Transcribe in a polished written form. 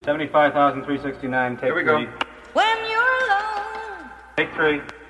75,369, take Here we three. go. When you're alone. Take three.